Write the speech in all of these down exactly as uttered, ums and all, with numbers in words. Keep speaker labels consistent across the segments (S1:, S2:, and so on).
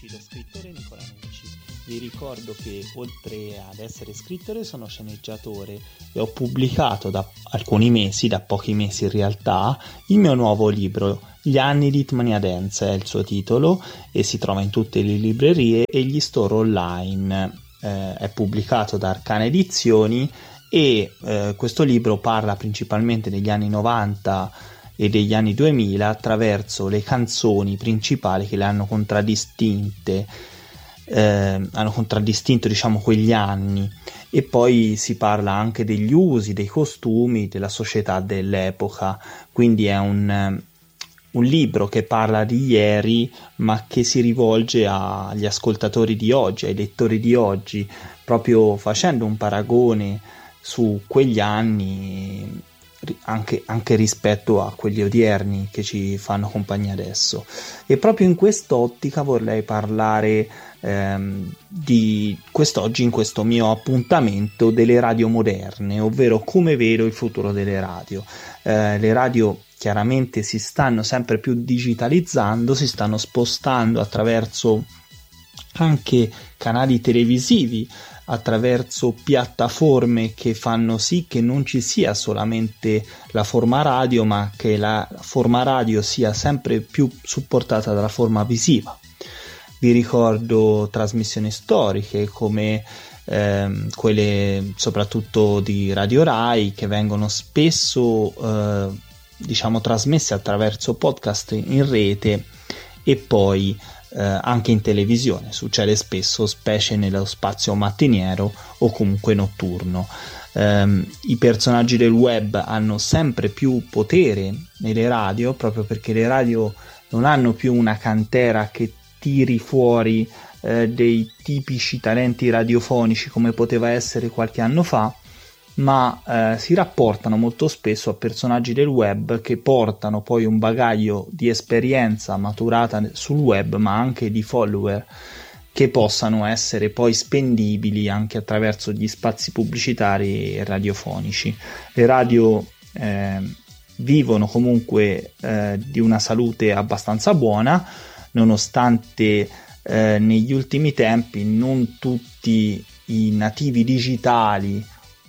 S1: lo scrittore Nicola Nucci. Vi ricordo che oltre ad essere scrittore sono sceneggiatore e ho pubblicato da alcuni mesi, da pochi mesi in realtà, il mio nuovo libro, Gli anni di Hitmania Dance è il suo titolo e si trova in tutte le librerie e gli store online. Eh, è pubblicato da Arcana Edizioni e eh, questo libro parla principalmente degli anni novanta e degli anni duemila attraverso le canzoni principali che le hanno contraddistinte, eh, hanno contraddistinto diciamo quegli anni, e poi si parla anche degli usi, dei costumi della società dell'epoca, quindi è un, un libro che parla di ieri ma che si rivolge agli ascoltatori di oggi, ai lettori di oggi, proprio facendo un paragone su quegli anni Anche, anche rispetto a quelli odierni che ci fanno compagnia adesso. E proprio in quest'ottica vorrei parlare ehm, di quest'oggi, in questo mio appuntamento, delle radio moderne, ovvero come vedo il futuro delle radio. Eh, le radio chiaramente si stanno sempre più digitalizzando, si stanno spostando attraverso anche canali televisivi, attraverso piattaforme che fanno sì che non ci sia solamente la forma radio, ma che la forma radio sia sempre più supportata dalla forma visiva. Vi ricordo trasmissioni storiche come ehm, quelle soprattutto di Radio Rai, che vengono spesso eh, diciamo trasmesse attraverso podcast in rete e poi Eh, anche in televisione. Succede spesso, specie nello spazio mattiniero o comunque notturno. Um, i personaggi del web hanno sempre più potere nelle radio, proprio perché le radio non hanno più una cantera che tiri fuori eh, dei tipici talenti radiofonici come poteva essere qualche anno fa, ma eh, si rapportano molto spesso a personaggi del web che portano poi un bagaglio di esperienza maturata sul web, ma anche di follower che possano essere poi spendibili anche attraverso gli spazi pubblicitari e radiofonici. Le radio eh, vivono comunque eh, di una salute abbastanza buona, nonostante eh, negli ultimi tempi non tutti i nativi digitali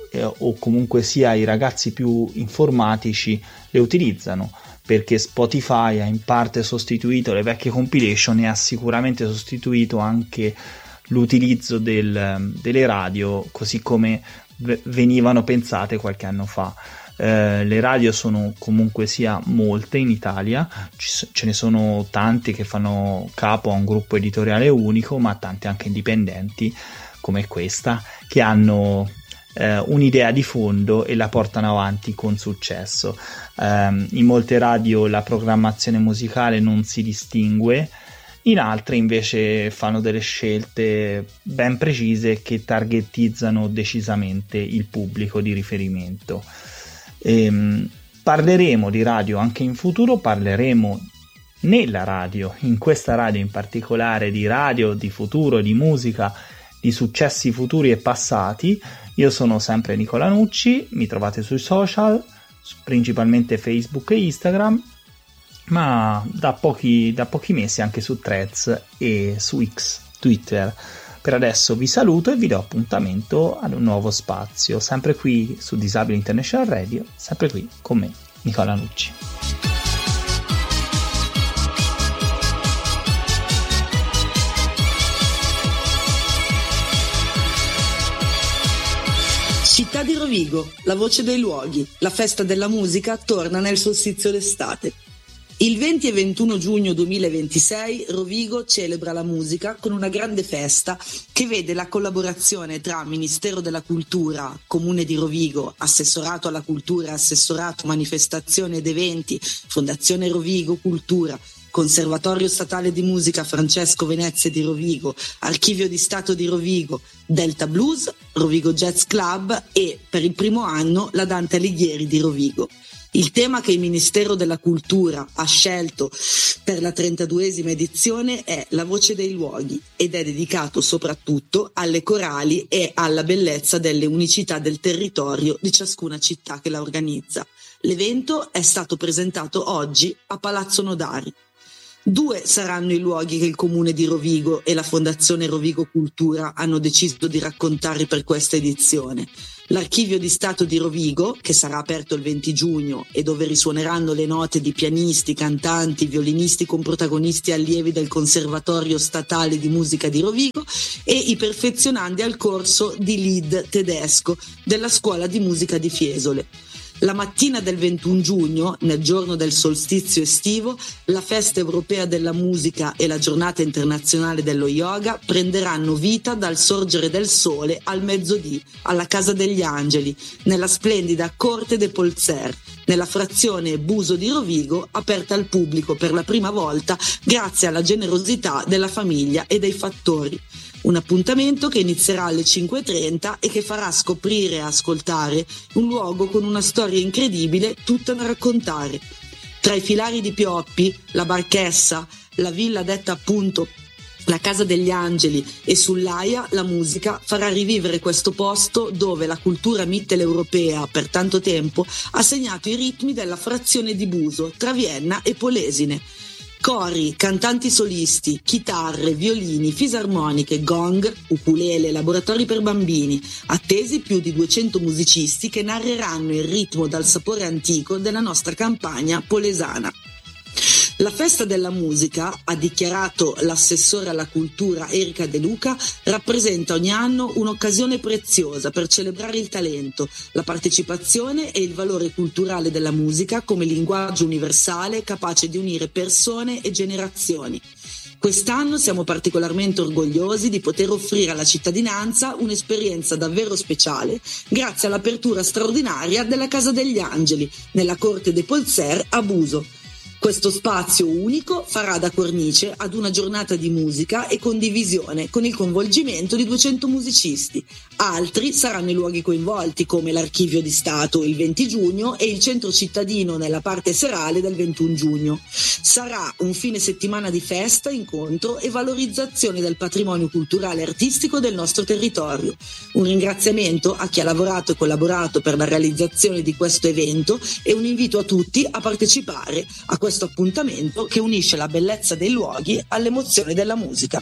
S1: o comunque sia i ragazzi più informatici le utilizzano, perché Spotify ha in parte sostituito le vecchie compilation e ha sicuramente sostituito anche l'utilizzo del, delle radio così come v- venivano pensate qualche anno fa. Eh, le radio sono comunque sia molte in Italia, C- ce ne sono tanti che fanno capo a un gruppo editoriale unico, ma tante anche indipendenti come questa che hanno Uh, un'idea di fondo e la portano avanti con successo. Um, in molte radio la programmazione musicale non si distingue, in altre invece fanno delle scelte ben precise che targetizzano decisamente il pubblico di riferimento. Um, parleremo di radio anche in futuro, parleremo nella radio, in questa radio in particolare, di radio, di futuro, di musica, di successi futuri e passati. Io sono sempre Nicola Nucci, mi trovate sui social, principalmente Facebook e Instagram, ma da pochi, da pochi mesi anche su Threads e su X, Twitter. Per adesso vi saluto e vi do appuntamento ad un nuovo spazio, sempre qui su Disabili International Radio, sempre qui con me, Nicola Nucci.
S2: Città di Rovigo, la voce dei luoghi, la festa della musica torna nel solstizio d'estate. Il venti e ventuno giugno duemilaventisei Rovigo celebra la musica con una grande festa che vede la collaborazione tra Ministero della Cultura, Comune di Rovigo, Assessorato alla Cultura, Assessorato Manifestazioni ed Eventi, Fondazione Rovigo Cultura, Conservatorio Statale di Musica Francesco Venezia di Rovigo, Archivio di Stato di Rovigo, Delta Blues, Rovigo Jazz Club e, per il primo anno, la Dante Alighieri di Rovigo. Il tema che il Ministero della Cultura ha scelto per la trentaduesima edizione è La voce dei luoghi ed è dedicato soprattutto alle corali e alla bellezza delle unicità del territorio di ciascuna città che la organizza. L'evento è stato presentato oggi a Palazzo Nodari. Due saranno i luoghi che il Comune di Rovigo e la Fondazione Rovigo Cultura hanno deciso di raccontare per questa edizione. L'Archivio di Stato di Rovigo, che sarà aperto il venti giugno e dove risuoneranno le note di pianisti, cantanti, violinisti con protagonisti allievi del Conservatorio Statale di Musica di Rovigo e i perfezionandi al corso di Lied tedesco della Scuola di Musica di Fiesole. La mattina del ventuno giugno, nel giorno del solstizio estivo, la Festa Europea della Musica e la Giornata Internazionale dello Yoga prenderanno vita dal sorgere del sole al mezzodì alla Casa degli Angeli, nella splendida Corte de Polzer, nella frazione Buso di Rovigo, aperta al pubblico per la prima volta grazie alla generosità della famiglia e dei fattori. Un appuntamento che inizierà alle cinque e trenta e che farà scoprire e ascoltare un luogo con una storia incredibile tutta da raccontare. Tra i filari di Pioppi, la Barchessa, la villa detta appunto la Casa degli Angeli e sull'Aia la musica farà rivivere questo posto dove la cultura mitteleuropea per tanto tempo ha segnato i ritmi della frazione di Buso tra Vienna e Polesine. Cori, cantanti solisti, chitarre, violini, fisarmoniche, gong, ukulele, laboratori per bambini, attesi più di duecento musicisti che narreranno il ritmo dal sapore antico della nostra campagna polesana. La Festa della Musica, ha dichiarato l'assessore alla cultura Erika De Luca, rappresenta ogni anno un'occasione preziosa per celebrare il talento, la partecipazione e il valore culturale della musica come linguaggio universale capace di unire persone e generazioni. Quest'anno siamo particolarmente orgogliosi di poter offrire alla cittadinanza un'esperienza davvero speciale grazie all'apertura straordinaria della Casa degli Angeli nella Corte de Polzer a Buso. Questo spazio unico farà da cornice ad una giornata di musica e condivisione con il coinvolgimento di duecento musicisti. Altri saranno i luoghi coinvolti come l'Archivio di Stato il venti giugno e il Centro Cittadino nella parte serale del ventuno giugno. Sarà un fine settimana di festa, incontro e valorizzazione del patrimonio culturale e artistico del nostro territorio. Un ringraziamento a chi ha lavorato e collaborato per la realizzazione di questo evento e un invito a tutti a partecipare a questo appuntamento che unisce la bellezza dei luoghi all'emozione della musica.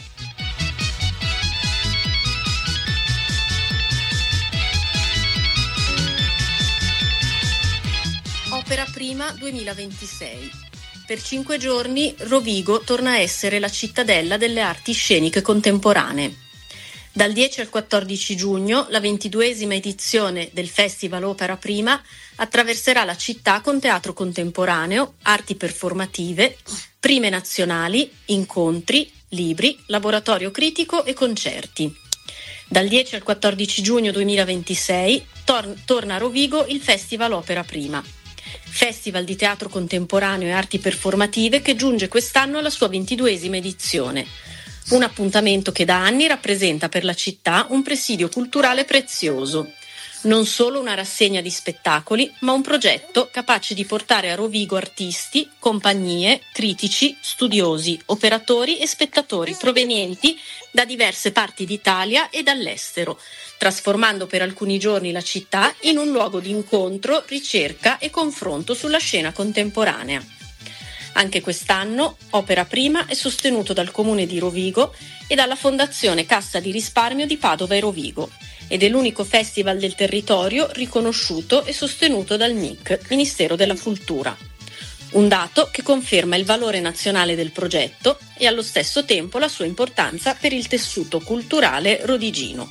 S3: Opera Prima duemilaventisei. Per cinque giorni Rovigo torna a essere la cittadella delle arti sceniche contemporanee. Dal dieci al quattordici giugno, la ventiduesima edizione del Festival Opera Prima attraverserà la città con teatro contemporaneo, arti performative, prime nazionali, incontri, libri, laboratorio critico e concerti. Dal dieci al quattordici giugno duemilaventisei tor- torna a Rovigo il Festival Opera Prima, festival di teatro contemporaneo e arti performative che giunge quest'anno alla sua ventiduesima edizione. Un appuntamento che da anni rappresenta per la città un presidio culturale prezioso. Non solo una rassegna di spettacoli, ma un progetto capace di portare a Rovigo artisti, compagnie, critici, studiosi, operatori e spettatori provenienti da diverse parti d'Italia e dall'estero, trasformando per alcuni giorni la città in un luogo di incontro, ricerca e confronto sulla scena contemporanea. Anche quest'anno Opera Prima è sostenuto dal Comune di Rovigo e dalla Fondazione Cassa di Risparmio di Padova e Rovigo ed è l'unico festival del territorio riconosciuto e sostenuto dal M I C, Ministero della Cultura. Un dato che conferma il valore nazionale del progetto e allo stesso tempo la sua importanza per il tessuto culturale rodigino.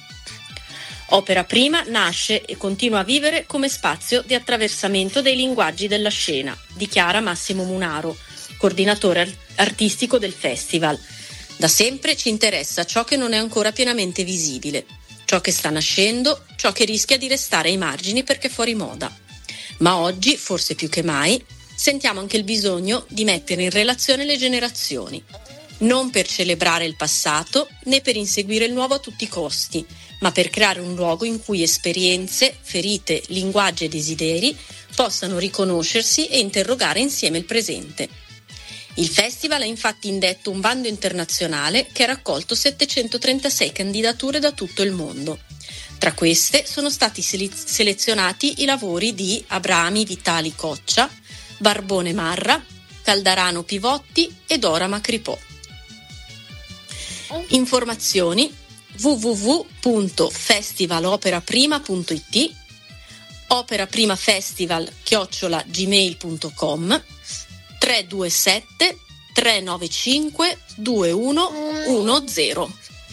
S3: Opera Prima nasce e continua a vivere come spazio di attraversamento dei linguaggi della scena, dichiara Massimo Munaro, coordinatore artistico del festival. Da sempre ci interessa ciò che non è ancora pienamente visibile, ciò che sta nascendo, ciò che rischia di restare ai margini perché fuori moda. Ma oggi, forse più che mai, sentiamo anche il bisogno di mettere in relazione le generazioni, non per celebrare il passato né per inseguire il nuovo a tutti i costi, ma per creare un luogo in cui esperienze, ferite, linguaggi e desideri possano riconoscersi e interrogare insieme il presente. Il festival ha infatti indetto un bando internazionale che ha raccolto settecentotrentasei candidature da tutto il mondo. Tra queste sono stati sele- selezionati i lavori di Abrami Vitali Coccia, Barbone Marra, Caldarano Pivotti e Dora Macripò. Informazioni w w w punto festivaloperaprima punto i t, operaprimafestival chiocciola gmail punto com, tre due sette tre nove cinque due uno uno zero.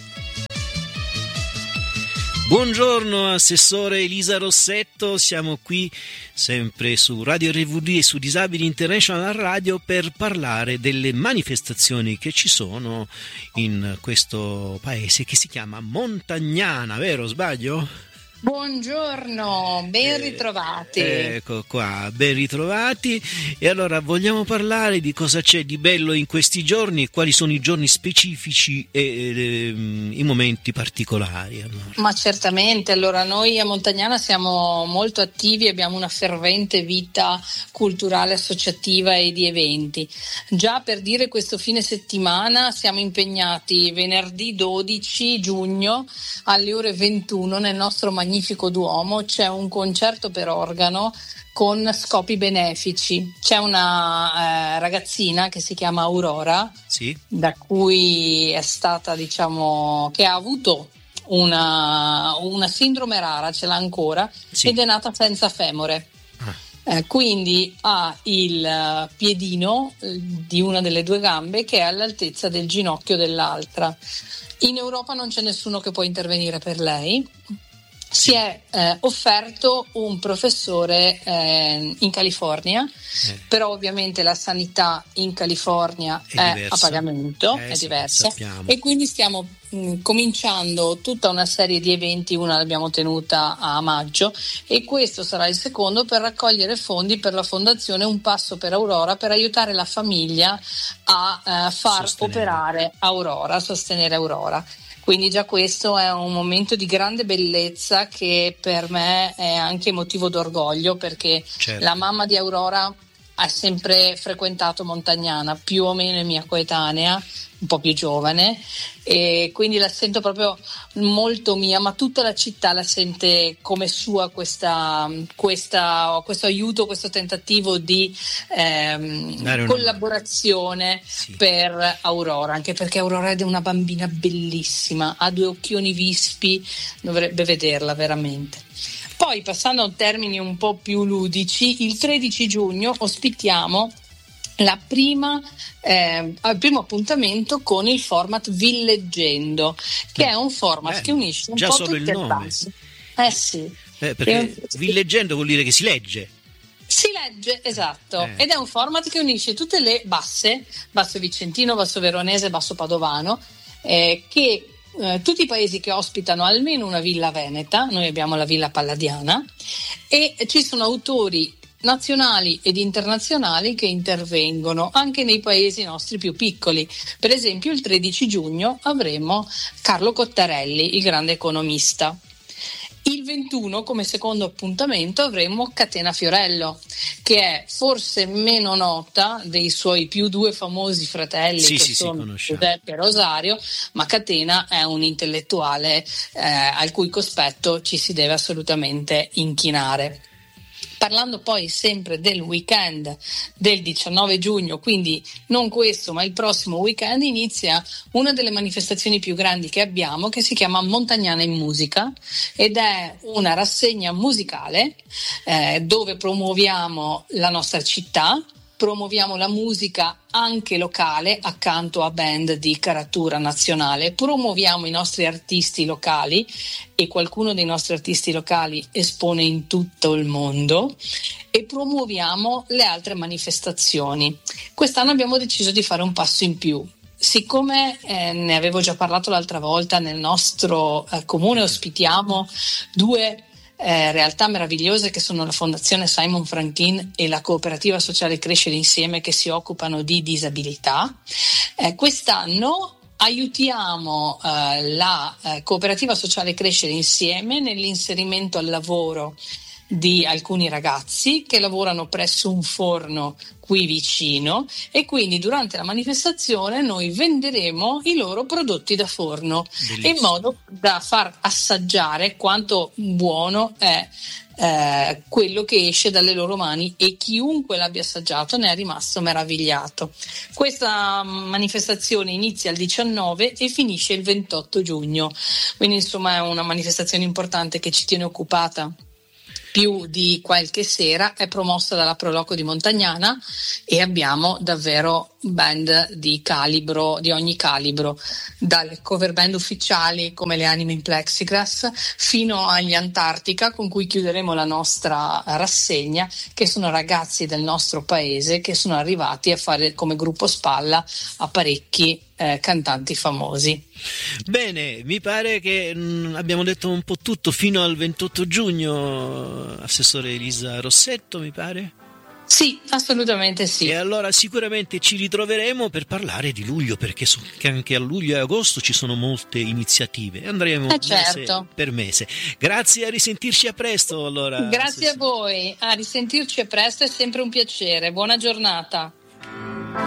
S4: Buongiorno Assessore Elisa Rossetto, siamo qui sempre su Radio R V D e su Disabili International Radio per parlare delle manifestazioni che ci sono in questo paese che si chiama Montagnana, vero? Sbaglio?
S5: Buongiorno, ben ritrovati.
S4: Eh, ecco qua, ben ritrovati. E allora vogliamo parlare di cosa c'è di bello in questi giorni, quali sono i giorni specifici e eh, i momenti particolari. Allora.
S5: Ma certamente, allora noi a Montagnana siamo molto attivi, abbiamo una fervente vita culturale, associativa e di eventi. Già per dire, questo fine settimana siamo impegnati venerdì dodici giugno alle ore ventuno nel nostro magnifico Magnifico Duomo. C'è un concerto per organo con scopi benefici. C'è una eh, ragazzina che si chiama Aurora,
S4: sì, da
S5: cui è stata, diciamo, che ha avuto una, una sindrome rara, ce l'ha ancora, sì, ed è nata senza femore. Ah. Eh, quindi ha il piedino di una delle due gambe che è all'altezza del ginocchio dell'altra. In Europa non c'è nessuno che può intervenire per lei. Si è eh, offerto un professore eh, in California, eh. però ovviamente la sanità in California è, è a pagamento, eh, è sì, diversa, e quindi stiamo mh, cominciando tutta una serie di eventi. Una l'abbiamo tenuta a maggio e questo sarà il secondo, per raccogliere fondi per la fondazione Un Passo per Aurora, per aiutare la famiglia a eh, far sostenere. operare Aurora, sostenere Aurora. Quindi già questo è un momento di grande bellezza che per me è anche motivo d'orgoglio, perché certo, la mamma di Aurora ha sempre frequentato Montagnana, più o meno è mia coetanea, un po' più giovane, e quindi la sento proprio molto mia, ma tutta la città la sente come sua, questa, questa, questo aiuto, questo tentativo di ehm, collaborazione, sì, per Aurora, anche perché Aurora è una bambina bellissima, ha due occhioni vispi, dovrebbe vederla veramente. Poi, passando a termini un po' più ludici, il tredici giugno ospitiamo la prima, eh, al primo appuntamento con il format Villeggendo, che è un format eh, che unisce un
S4: già
S5: po'
S4: solo
S5: tutte
S4: il nome.
S5: Basse. Eh sì.
S4: Eh, perché e, Villeggendo vuol dire che si legge.
S5: Si legge, esatto, eh. ed è un format che unisce tutte le basse, Basso Vicentino, Basso Veronese, Basso Padovano, eh, che eh, tutti i paesi che ospitano almeno una villa veneta. Noi abbiamo la Villa Palladiana e ci sono autori nazionali ed internazionali che intervengono anche nei paesi nostri più piccoli. Per esempio il tredici giugno avremo Carlo Cottarelli, il grande economista. Il ventuno, come secondo appuntamento, avremo Catena Fiorello, che è forse meno nota dei suoi più due famosi fratelli, sì, che sì, sono Giuseppe e Rosario, ma Catena è un intellettuale eh, al cui cospetto ci si deve assolutamente inchinare. Parlando poi sempre del weekend del diciannove giugno, quindi non questo ma il prossimo weekend, inizia una delle manifestazioni più grandi che abbiamo, che si chiama Montagnana in Musica, ed è una rassegna musicale eh, dove promuoviamo la nostra città, promuoviamo la musica anche locale accanto a band di caratura nazionale, promuoviamo i nostri artisti locali, e qualcuno dei nostri artisti locali espone in tutto il mondo, e promuoviamo le altre manifestazioni. Quest'anno abbiamo deciso di fare un passo in più. Siccome eh, ne avevo già parlato l'altra volta, nel nostro eh, comune ospitiamo due Eh, realtà meravigliose che sono la Fondazione Simon Franklin e la Cooperativa Sociale Crescere Insieme, che si occupano di disabilità. Eh, quest'anno aiutiamo eh, la eh, Cooperativa Sociale Crescere Insieme nell'inserimento al lavoro di alcuni ragazzi che lavorano presso un forno qui vicino, e quindi durante la manifestazione noi venderemo i loro prodotti da forno. Bellissimo. In modo da far assaggiare quanto buono è eh, quello che esce dalle loro mani, e chiunque l'abbia assaggiato ne è rimasto meravigliato. Questa manifestazione inizia il diciannove e finisce il ventotto giugno, quindi insomma è una manifestazione importante che ci tiene occupata più di qualche sera. È promossa dalla Proloco di Montagnana e abbiamo davvero band di calibro, di ogni calibro, dalle cover band ufficiali come le Anime in Plexiglass fino agli Antartica, con cui chiuderemo la nostra rassegna, che sono ragazzi del nostro paese che sono arrivati a fare come gruppo spalla a parecchi eh, cantanti famosi.
S4: Bene, mi pare che mh, abbiamo detto un po' tutto fino al ventotto giugno, assessore Elisa Rossetto, mi pare?
S5: Sì, assolutamente sì.
S4: E allora sicuramente ci ritroveremo per parlare di luglio, perché so che anche a luglio e agosto ci sono molte iniziative. Andremo
S5: eh certo.
S4: mese per mese. Grazie, a risentirci a presto allora.
S5: Grazie a voi, a risentirci a presto, è sempre un piacere. Buona giornata.